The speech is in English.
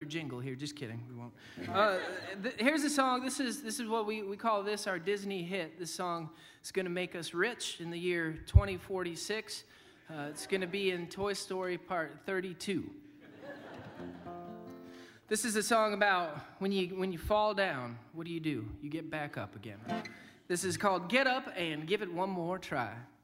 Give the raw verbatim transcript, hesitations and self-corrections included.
jingle here. Just kidding. We won't. Uh, th- here's a song. This is this is what we, we call this our Disney hit. This song is going to make us rich in the year twenty forty-six. Uh, it's going to be in Toy Story Part thirty-two. This is a song about when you when you fall down, what do you do? You get back up again. This is called Get Up and Give It One More Try.